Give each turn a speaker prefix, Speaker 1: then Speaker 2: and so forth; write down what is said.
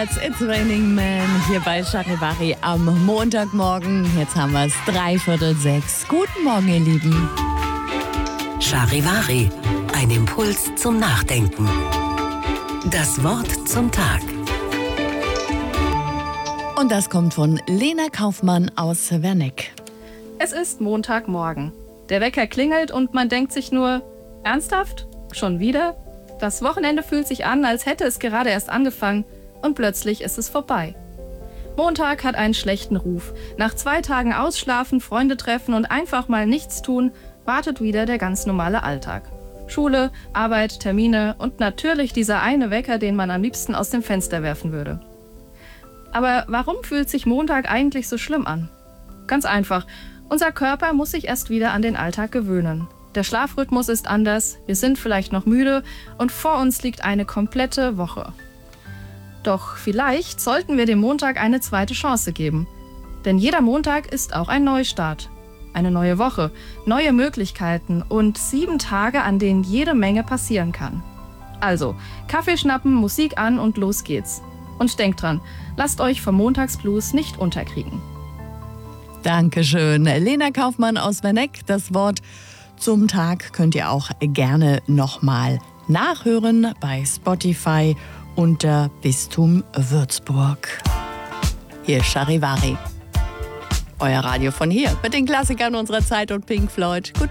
Speaker 1: Birds, It's Raining Man hier bei Charivari am Montagmorgen. Jetzt haben wir es 5:45. Guten Morgen, ihr Lieben.
Speaker 2: Charivari, ein Impuls zum Nachdenken. Das Wort zum Tag.
Speaker 1: Und das kommt von Lena Kaufmann aus Werneck.
Speaker 3: Es ist Montagmorgen. Der Wecker klingelt und man denkt sich nur, ernsthaft? Schon wieder? Das Wochenende fühlt sich an, als hätte es gerade erst angefangen und plötzlich ist es vorbei. Montag hat einen schlechten Ruf. Nach 2 Tagen Ausschlafen, Freunde treffen und einfach mal nichts tun, wartet wieder der ganz normale Alltag. Schule, Arbeit, Termine und natürlich dieser eine Wecker, den man am liebsten aus dem Fenster werfen würde. Aber warum fühlt sich Montag eigentlich so schlimm an? Ganz einfach, unser Körper muss sich erst wieder an den Alltag gewöhnen. Der Schlafrhythmus ist anders, wir sind vielleicht noch müde und vor uns liegt eine komplette Woche. Doch vielleicht sollten wir dem Montag eine zweite Chance geben. Denn jeder Montag ist auch ein Neustart. Eine neue Woche, neue Möglichkeiten und 7 Tage, an denen jede Menge passieren kann. Also, Kaffee schnappen, Musik an und los geht's. Und denkt dran, lasst euch vom Montagsblues nicht unterkriegen.
Speaker 1: Dankeschön. Lena Kaufmann aus Werneck. Das Wort zum Tag könnt ihr auch gerne nochmal nachhören bei Spotify unter Bistum Würzburg. Hier ist Charivari. Euer Radio von hier mit den Klassikern unserer Zeit und Pink Floyd. Guten